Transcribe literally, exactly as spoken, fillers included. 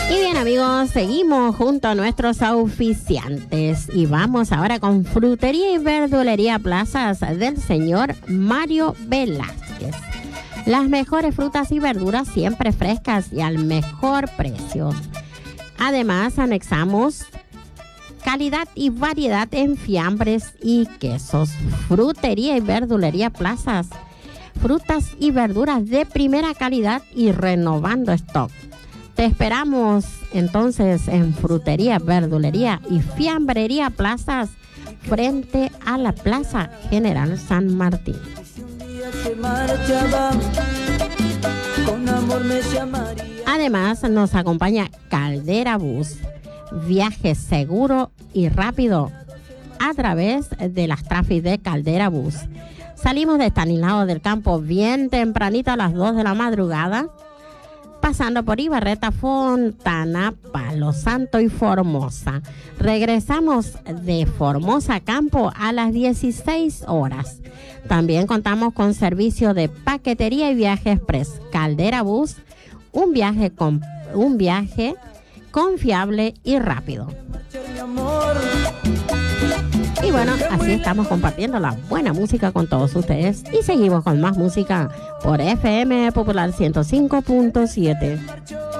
Y bien, amigos, seguimos junto a nuestros auspiciantes y vamos ahora con Frutería y Verdulería Plazas del señor Mario Velázquez. Las mejores frutas y verduras siempre frescas y al mejor precio. Además, anexamos calidad y variedad en fiambres y quesos. Frutería y Verdulería Plazas. Frutas y verduras de primera calidad y renovando stock. Te esperamos entonces en Frutería, Verdulería y Fiambrería Plazas frente a la Plaza General San Martín. Además nos acompaña Caldera Bus, viaje seguro y rápido a través de las trafis de Caldera Bus. Salimos de Estanislao del Campo bien tempranito a las dos de la madrugada, pasando por Ibarreta, Fontana, Palo Santo y Formosa. Regresamos de Formosa a Campo a las dieciséis horas. También contamos con servicio de paquetería y viaje express. Caldera Bus, un viaje, con, un viaje confiable y rápido. Y bueno, así estamos compartiendo la buena música con todos ustedes y seguimos con más música por F M Popular ciento cinco punto siete.